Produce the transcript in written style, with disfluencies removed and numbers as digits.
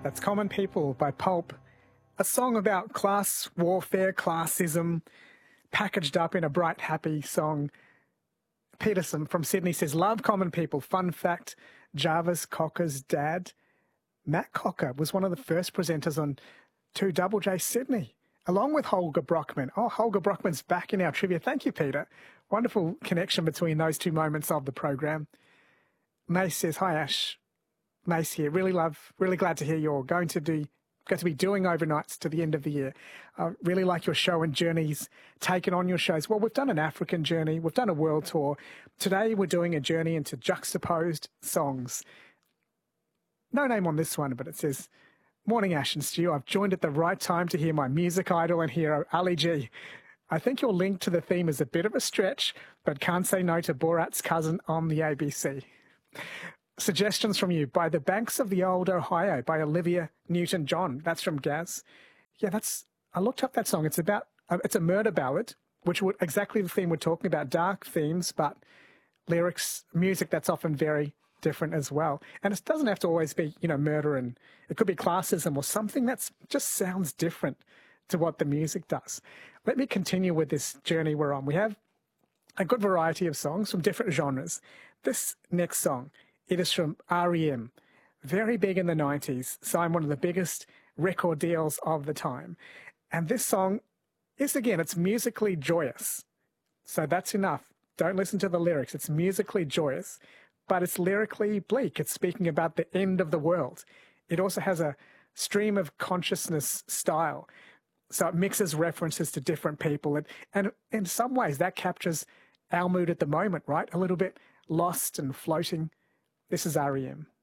That's Common People by Pulp, a song about class warfare, classism, packaged up in a bright, happy song. Peterson from Sydney says, love Common People. Fun fact, Jarvis Cocker's dad, Matt Cocker, was one of the first presenters on 2JJ Sydney, along with Holger Brockman. Oh, Holger Brockman's back in our trivia. Thank you, Peter. Wonderful connection between those two moments of the program. Mace says, hi, Ash. Mace here. Really glad to hear you're going to be doing overnights to the end of the year. I really like your show and journeys taken on your shows. Well, we've done an African journey. We've done a world tour. Today, we're doing a journey into juxtaposed songs. No name on this one, but it says, morning, Ash and Stu. I've joined at the right time to hear my music idol and hero, Ali G. I think your link to the theme is a bit of a stretch, but can't say no to Borat's cousin on the ABC. Suggestions from you: By the Banks of the Old Ohio by Olivia Newton-John. That's from Gaz. Yeah, I looked up that song. It's a murder ballad, which would exactly the theme we're talking about, dark themes, but lyrics, music that's often very different as well. And it doesn't have to always be, murder, and it could be classism or something that's just sounds different to what the music does. Let me continue with this journey we're on. We have a good variety of songs from different genres. This next song, it is from R.E.M., very big in the 90s, signed one of the biggest record deals of the time. And this song is, again, it's musically joyous. So that's enough. Don't listen to the lyrics. It's musically joyous, but it's lyrically bleak. It's speaking about the end of the world. It also has a stream of consciousness style. So it mixes references to different people. And in some ways, that captures our mood at the moment, right? A little bit lost and floating. This is R.E.M.